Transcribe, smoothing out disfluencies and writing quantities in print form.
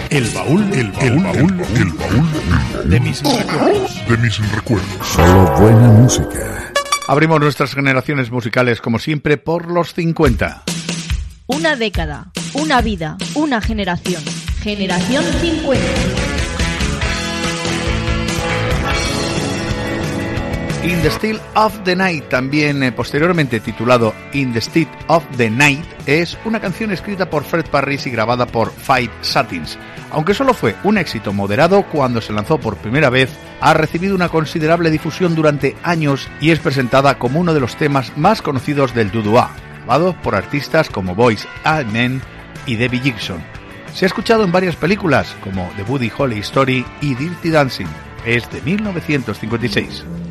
El baúl de mis recuerdos. Solo buena música. Abrimos nuestras generaciones musicales, como siempre, por los 50. Una década, una vida, una generación. Generación 50. In the Still of the Night, también posteriormente titulado In the Still of the Night, es una canción escrita por Fred Parris y grabada por Five Satins. Aunque solo fue un éxito moderado cuando se lanzó por primera vez, ha recibido una considerable difusión durante años y es presentada como uno de los temas más conocidos del doo-wop, grabado por artistas como Boyz II Men y Debbie Gibson. Se ha escuchado en varias películas como The Buddy Holly Story y Dirty Dancing. Es de 1956.